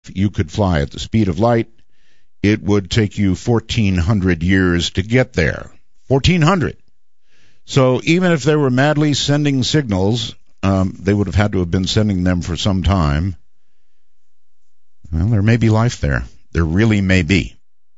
you could fly at the speed of light, it would take you 1,400 years to get there. 1,400. So even if they were madly sending signals, they would have had to have been sending them for some time. Well, there may be life there. There really may be.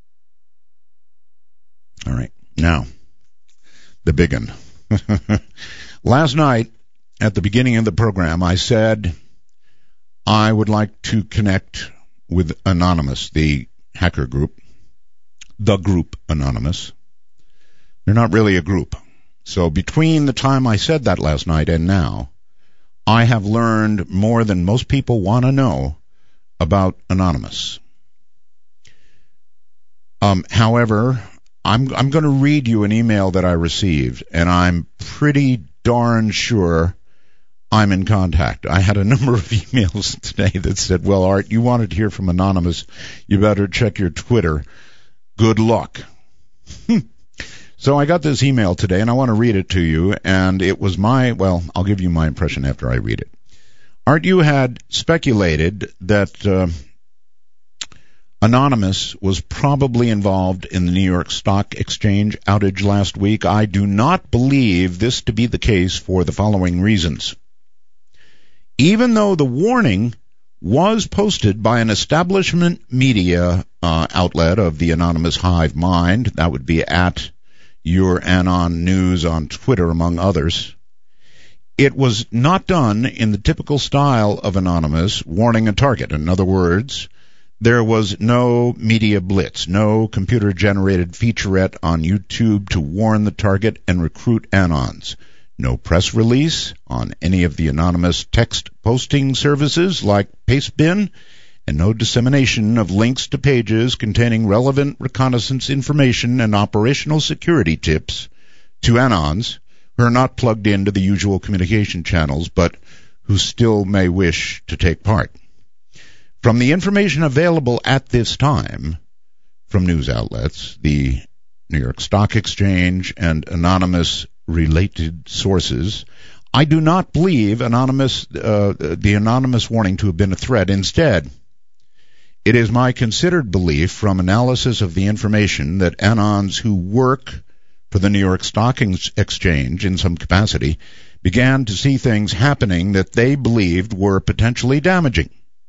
All right. Now, the big one. Last night, at the beginning of the program, I said I would like to connect with Anonymous, the hacker group, the group Anonymous. They're not really a group. So between the time I said that last night and now, I have learned more than most people want to know about Anonymous. However, I'm going to read you an email that I received, and I'm pretty darn sure I'm in contact. I had a number of emails today that said, well, Art, you wanted to hear from Anonymous. You better check your Twitter. Good luck. So I got this email today, and I want to read it to you, and it was I'll give you my impression after I read it. Art, you had speculated that Anonymous was probably involved in the New York Stock Exchange outage last week. I do not believe this to be the case for the following reasons. Even though the warning was posted by an establishment media outlet of the Anonymous hive mind, that would be at Your Anon News on Twitter, among others, it was not done in the typical style of Anonymous warning a target. In other words, there was no media blitz, no computer-generated featurette on YouTube to warn the target and recruit Anons, no press release on any of the Anonymous text posting services like Pastebin, and no dissemination of links to pages containing relevant reconnaissance information and operational security tips to Anons who are not plugged into the usual communication channels but who still may wish to take part. From the information available at this time from news outlets, the New York Stock Exchange, and Anonymous-related sources, I do not believe the Anonymous warning to have been a threat. Instead, it is my considered belief from analysis of the information that Anons who work for the New York Stock Exchange in some capacity began to see things happening that they believed were potentially damaging.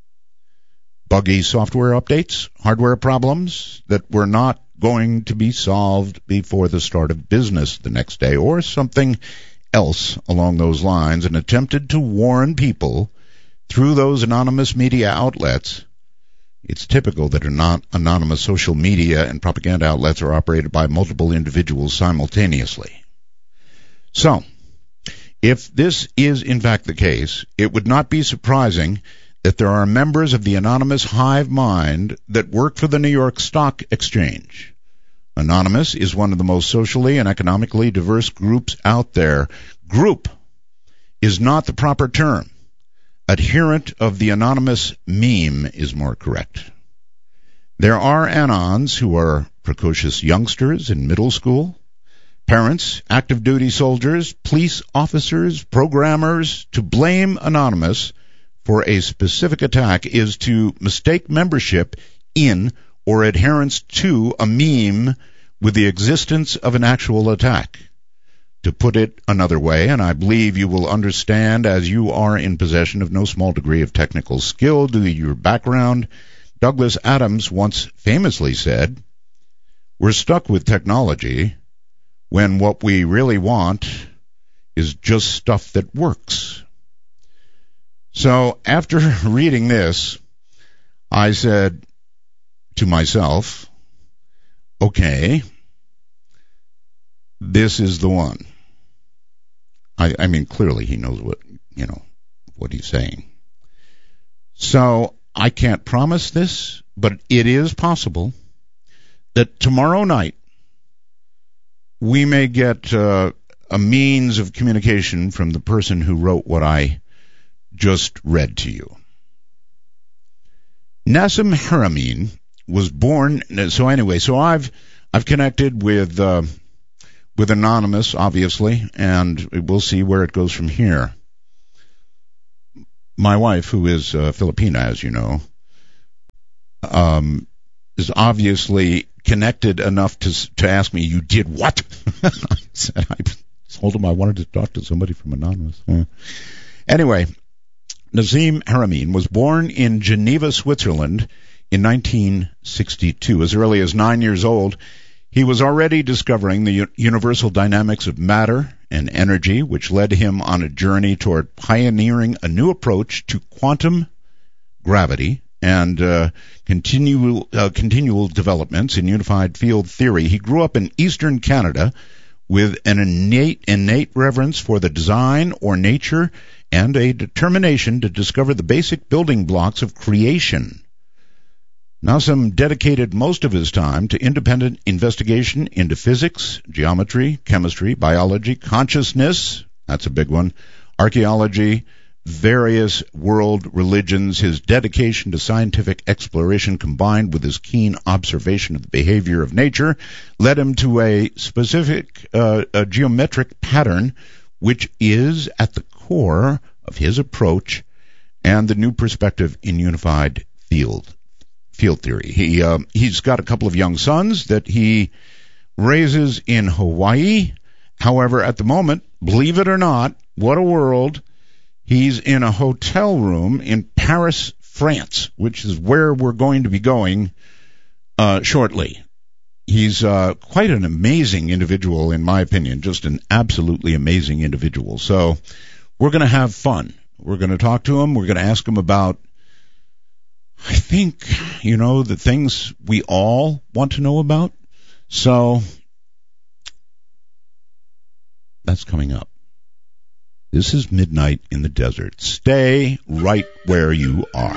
Buggy software updates, hardware problems that were not going to be solved before the start of business the next day, or something else along those lines, and attempted to warn people through those anonymous media outlets. It's typical that anonymous social media and propaganda outlets are operated by multiple individuals simultaneously. So, if this is in fact the case, it would not be surprising that there are members of the Anonymous hive mind that work for the New York Stock Exchange. Anonymous is one of the most socially and economically diverse groups out there. Group is not the proper term. Adherent of the Anonymous meme is more correct. There are Anons who are precocious youngsters in middle school, parents, active duty soldiers, police officers, programmers. To blame Anonymous for a specific attack is to mistake membership in or adherence to a meme with the existence of an actual attack. To put it another way, and I believe you will understand as you are in possession of no small degree of technical skill due to your background, Douglas Adams once famously said, "We're stuck with technology when what we really want is just stuff that works." So after reading this, I said to myself, okay, this is the one. I mean, clearly he knows what he's saying. So I can't promise this, but it is possible that tomorrow night we may get a means of communication from the person who wrote what I just read to you. Nassim Haramein was born. So I've connected with Anonymous, obviously, and we'll see where it goes from here. My wife, who is Filipina, as you know, is obviously connected enough to ask me, "You did what?" I said, I told him I wanted to talk to somebody from Anonymous. Anyway, Nassim Haramein was born in Geneva, Switzerland in 1962. As early as 9 years old, he was already discovering the universal dynamics of matter and energy, which led him on a journey toward pioneering a new approach to quantum gravity and continual developments in unified field theory. He grew up in eastern Canada with an innate reverence for the design or nature and a determination to discover the basic building blocks of creation. Nassim dedicated most of his time to independent investigation into physics, geometry, chemistry, biology, consciousness, that's a big one, archaeology, various world religions. His dedication to scientific exploration combined with his keen observation of the behavior of nature led him to a specific a geometric pattern which is at the core of his approach and the new perspective in unified field theory. He's got a couple of young sons that he raises in Hawaii. However, at the moment, believe it or not, what a world, he's in a hotel room in Paris, France, which is where we're going to be going shortly. He's quite an amazing individual, in my opinion, just an absolutely amazing individual. So we're going to have fun. We're going to talk to him. We're going to ask him about, I think, the things we all want to know about. So that's coming up. This is Midnight in the Desert. Stay right where you are.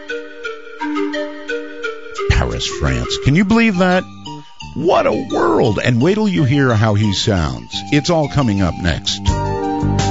Paris, France. Can you believe that? What a world. And wait till you hear how he sounds. It's all coming up next.